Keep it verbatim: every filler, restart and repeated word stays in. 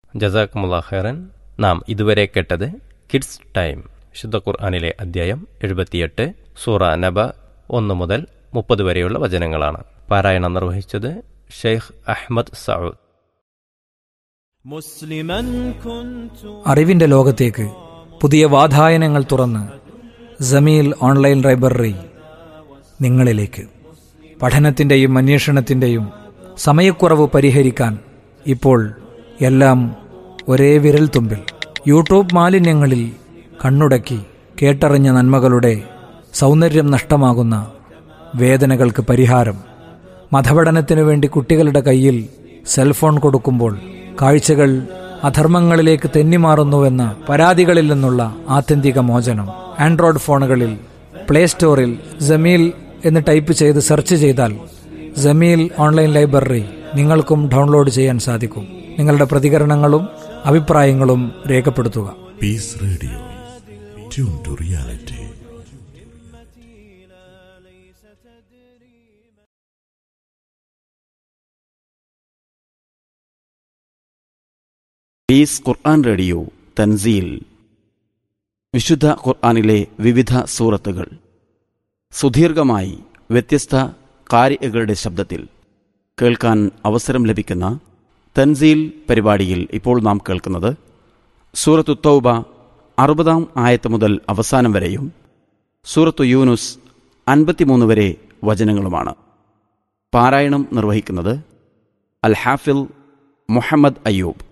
ജസാക്കുമുല്ലാഹ് ഖൈറൻ. നാം ഇതുവരെ കേട്ടത് കിഡ്സ് ടൈം, വിശുദ്ധ ഖുർആനിലെ അധ്യായം എഴുപത്തിയെട്ട്, സൂറ നബ ഒന്ന് മുതൽ മുപ്പത് വരെയുള്ള വചനങ്ങളാണ്. പാരായണം നിർവഹിച്ചത് ഷെയ്ഖ് അഹ്മദ് സഊദ്. അറിവിന്റെ ലോകത്തേക്ക് പുതിയ വാതായനങ്ങൾ തുറന്ന് ജമീൽ ഓൺലൈൻ ലൈബ്രറി നിങ്ങളിലേക്ക്. പഠനത്തിൻ്റെയും അന്വേഷണത്തിൻ്റെയും സമയക്കുറവ് പരിഹരിക്കാൻ ഇപ്പോൾ എല്ലാം ഒരേ വിരൽ തുമ്പിൽ. യൂട്യൂബ് മാലിന്യങ്ങളിൽ കണ്ണുടക്കി കേട്ടറിഞ്ഞ നന്മകളുടെ സൗന്ദര്യം നഷ്ടമാകുന്ന വേദനകൾക്ക് പരിഹാരം. മതപഠനത്തിനു വേണ്ടി കുട്ടികളുടെ കയ്യിൽ സെൽഫോൺ കൊടുക്കുമ്പോൾ കാഴ്ചകൾ അധർമ്മങ്ങളിലേക്ക് തെന്നിമാറുന്നുവെന്ന പരാതികളിൽ നിന്നുള്ള ആത്യന്തിക മോചനം. ആൻഡ്രോയിഡ് ഫോണുകളിൽ പ്ലേ സ്റ്റോറിൽ ജമീൽ എന്ന് ടൈപ്പ് ചെയ്ത് സെർച്ച് ചെയ്താൽ ജമീൽ ഓൺലൈൻ ലൈബ്രറി നിങ്ങൾക്കും ഡൗൺലോഡ് ചെയ്യാൻ സാധിക്കും. നിങ്ങളുടെ പ്രതികരണങ്ങളും അഭിപ്രായങ്ങളും രേഖപ്പെടുത്തുക. Piece radio, tune to reality. Piece Quran radio Thanseel. വിശുദ്ധ ഖുർആനിലെ വിവിധ സൂറത്തുകൾ സുദീർഘമായി വ്യത്യസ്ത ഖാരിഅകളുടെ ശബ്ദത്തിൽ കേൾക്കാൻ അവസരം ലഭിക്കുന്ന തൻസീൽ പരിപാടിയിൽ ഇപ്പോൾ നാം കേൾക്കുന്നത് സൂറത്തു തൗബ അറുപതാം ആയത്ത് മുതൽ അവസാനം വരെയും സൂറത്തു യൂനുസ് അൻപത്തിമൂന്ന് വരെ വചനങ്ങളുമാണ്. പാരായണം നിർവഹിക്കുന്നത് അൽ ഹാഫിൽ മുഹമ്മദ് അയ്യൂബ്.